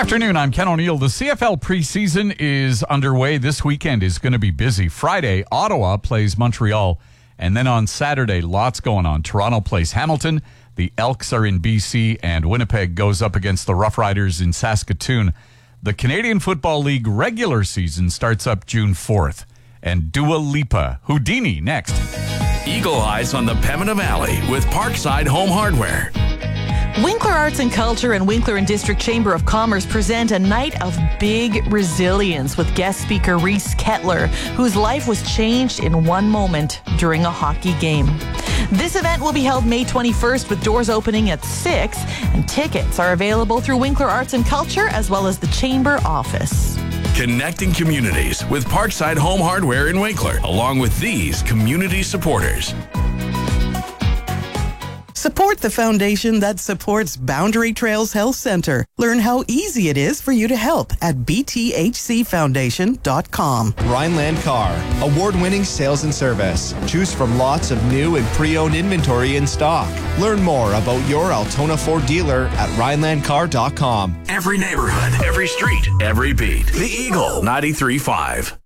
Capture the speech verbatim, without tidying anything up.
Afternoon, I'm Ken O'Neill. The C F L preseason is underway. This weekend is going to be busy. Friday, Ottawa plays Montreal. And then on Saturday, lots going on. Toronto plays Hamilton. The Elks are in B C. And Winnipeg goes up against the Rough Riders in Saskatoon. The Canadian Football League regular season starts up June fourth. And Dua Lipa, Houdini, next. Eagle Eyes on the Pembina Valley with Parkside Home Hardware. Winkler Arts and Culture and Winkler and District Chamber of Commerce present a night of big resilience with guest speaker Reese Kettler, whose life was changed in one moment during a hockey game. This event will be held May twenty-first with doors opening at six, and tickets are available through Winkler Arts and Culture as well as the Chamber office. Connecting communities with Parkside Home Hardware in Winkler, along with these community supporters. Support the foundation that supports Boundary Trails Health Center. Learn how easy it is for you to help at b t h c foundation dot com. Rhineland Car, award-winning sales and service. Choose from lots of new and pre-owned inventory in stock. Learn more about your Altona Ford dealer at rhineland car dot com. Every neighborhood, every street, every beat. The Eagle ninety-three point five.